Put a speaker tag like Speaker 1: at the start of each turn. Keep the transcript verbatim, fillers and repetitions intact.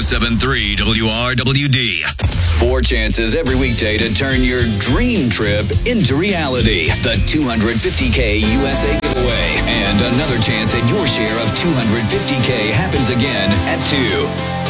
Speaker 1: seven three W R W D.
Speaker 2: Four chances every weekday to turn your dream trip into reality. The two hundred fifty K U S A giveaway. And another chance at your share of two hundred fifty K happens again at two.